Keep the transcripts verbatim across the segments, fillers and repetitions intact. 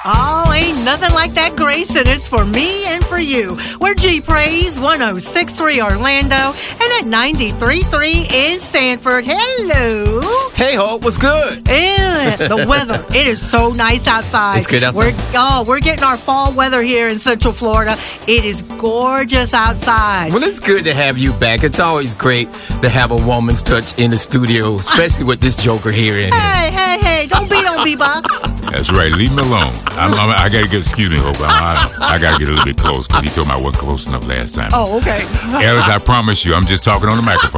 Oh, ain't nothing like that grace, and it's for me and for you. We're G-Praise, one oh six point three Orlando, and at ninety-three point three in Sanford. Hello. Hey, Hope, what's good? Yeah, the weather, it is so nice outside. It's good outside. We're, oh, we're getting our fall weather here in Central Florida. It is gorgeous outside. Well, it's good to have you back. It's always great to have a woman's touch in the studio, especially with this joker here in Hey, hey, hey, don't beat on B-Box. That's right. Leave me alone. I'm, I'm, I got to get, excuse me, Hope. I, I, I got to get a little bit close because he told me I wasn't close enough last time. Oh, okay. Alice, I promise you, I'm just talking on the microphone.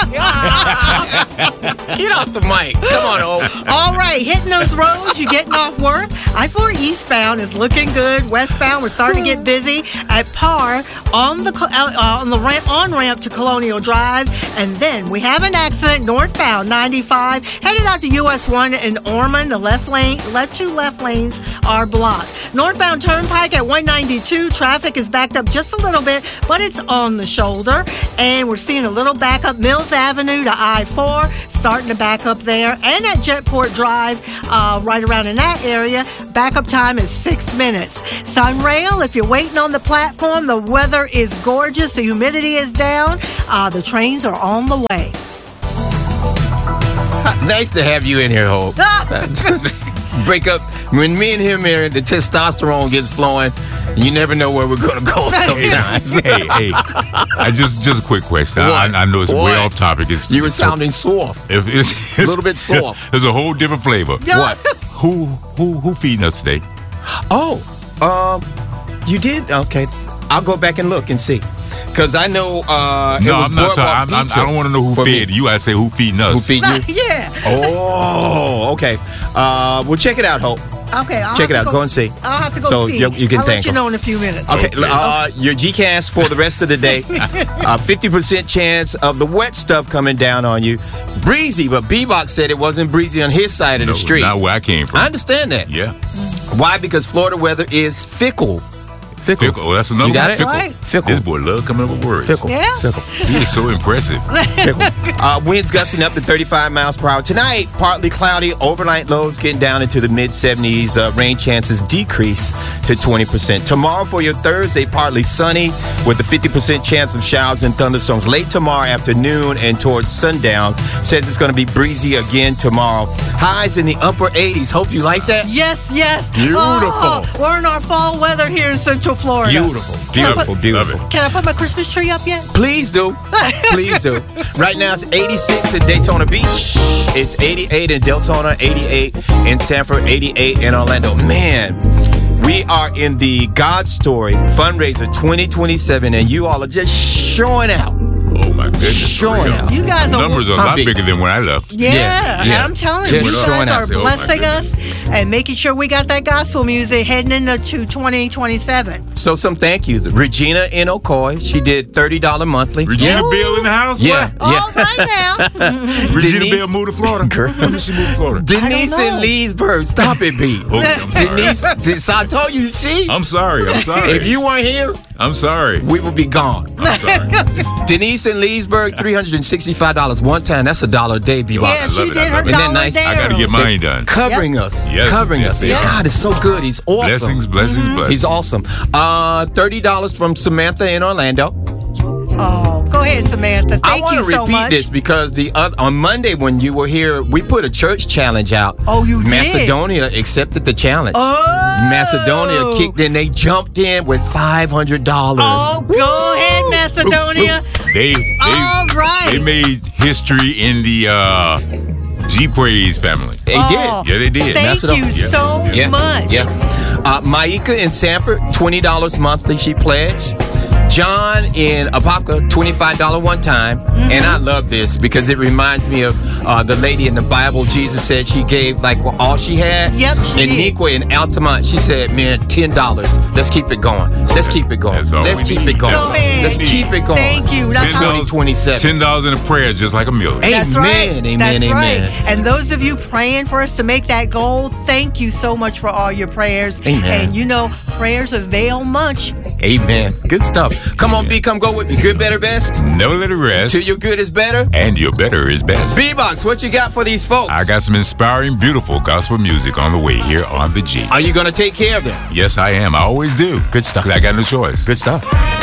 Get off the mic. Come on, Hope. All right, hitting those roads, you getting off work. I four eastbound is looking good. Westbound, we're starting to get busy. At Par, on the uh, on the ramp, on ramp to Colonial Drive. And then we have an accident northbound ninety-five, headed out to U S one in Ormond. The left lane, left two left lanes are blocked. Northbound Turnpike at one ninety-two, traffic is backed up just a little bit, but it's on the shoulder. And we're seeing a little backup. Mills Avenue to I four, starting to back up there. And at Jetport Drive, uh, right around in that area, backup time is six minutes. Sunrail, if you're waiting on the platform, the weather is gorgeous. The humidity is down. Uh, the trains are on the way. Nice to have you in here, Hope. Break up. When me and him here, the testosterone gets flowing. You never know where we're going to go sometimes. hey, hey. I just just a quick question. I, I know it's what? way off topic. It's, you were sounding soft. If it's, it's a little bit soft. It's a whole different flavor. What? Who who who feeding us today? Oh, um, you did? Okay. I'll go back and look and see. Because I know uh, no, it was I'm not talking. I'm, I'm, I don't want to know who fed me. you. I say who feeding us. Who feed you? Yeah. Oh, okay. Uh, well, check it out, Hope. Okay, I'll check it out. Go, go and see. I'll have to go so see. You, you can I'll thank let you them. know in a few minutes. Okay, Okay. uh, your G C A S for the rest of the day. uh, fifty percent chance of the wet stuff coming down on you. Breezy, but B-Box said it wasn't breezy on his side of no, the street. Not where I came from. I understand that. Yeah. Why? Because Florida weather is fickle. Fickle. Fickle. Oh, that's another You got one. it? Fickle. Right. Fickle. This boy love coming up with words. Fickle. Yeah. Fickle. He is so impressive. Fickle. Uh, winds gusting up to thirty-five miles per hour. Tonight, partly cloudy. Overnight lows getting down into the mid seventies. Uh, rain chances decrease to twenty percent. Tomorrow for your Thursday, partly sunny with a fifty percent chance of showers and thunderstorms. Late tomorrow afternoon and towards sundown. Says it's going to be breezy again tomorrow. Highs in the upper eighties. Hope you like that. Yes, yes. Beautiful. Oh, we're in our fall weather here in Central Florida. Beautiful. Beautiful. Love Beautiful. it. Can I put my Christmas tree up yet? Please do. Please do. Right now it's eighty-six at Daytona Beach. It's eighty-eight in Deltona, eighty-eight in Sanford, eighty-eight in Orlando. Man, we are in the God Story fundraiser twenty twenty-seven, and you all are just showing out. Oh my goodness. Showing out. You guys The are numbers are a How lot big? bigger than when I left. Yeah, Yeah, yeah. I'm telling Just you, you showing guys out. are Say, oh, my blessing us and making sure we got that gospel music heading into twenty twenty-seven. So some thank yous. Regina in Ocoy, she did thirty dollars monthly. Regina Ooh. Bill in the house? Yeah, What? yeah. All right now. Regina Denise- Bill moved to Florida? Girl. When did she move to Florida? Denise know. in Leesburg, stop it, B. Okay, I'm sorry. Denise, Denise, I told you, see? I'm sorry. I'm sorry. If you weren't here, I'm sorry. we would be gone. I'm sorry. Denise in Leesburg, three hundred sixty-five dollars one time. That's a dollar a day, B-Box. Yeah, love she it. I did love her it. Isn't that dollar nice? day. I got to get mine done. Covering us. Yes, Covering yes, us. they are. God is so good. He's awesome. Blessings, blessings, blessings. He's awesome. Uh, thirty dollars from Samantha in Orlando. Oh, go ahead, Samantha. Thank I want you to so repeat much. this because the uh, on Monday when you were here, we put a church challenge out. Oh, you did? Macedonia accepted the challenge. Oh. Macedonia kicked in. They jumped in with five hundred dollars. Oh, go ahead, Macedonia. They, they, All right. they made history in the uh, G-Praise family. They Oh, did. Yeah, they did. Thank Macedonia. you Yeah. so Yeah. much. Yeah. Uh, Maika in Sanford, twenty dollars monthly, she pledged. John in Apopka, twenty-five dollars one time. Mm-hmm. And I love this because it reminds me of uh, the lady in the Bible. Jesus said she gave like all she had. Yep, she And did. Nikwa in Altamont, she said, man, ten dollars. Let's keep it going. Let's keep it going. That's all Let's we keep need. it going. Go ahead. Let's keep it going. Thank you. That's Ten all. dollars- twenty twenty-seven. Ten dollars in a prayer is just like a million. Hey. That's Amen, right. amen, That's amen. right. And those of you praying for us to make that goal, thank you so much for all your prayers. Amen. And you know, prayers avail much. Amen. Good stuff. Come on, B, come go with me. Good, better, best. Never let it rest. Till your good is better. And your better is best. B-Box, what you got for these folks? I got some inspiring, beautiful gospel music on the way here on the G. Are you going to take care of them? Yes, I am. I always do. Good stuff. I got no choice. Good stuff.